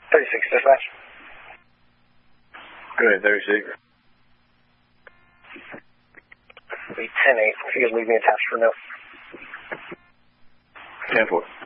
36 dispatch. Go ahead, 36. Be 10-8. If you could leave me attached for no. 10-4.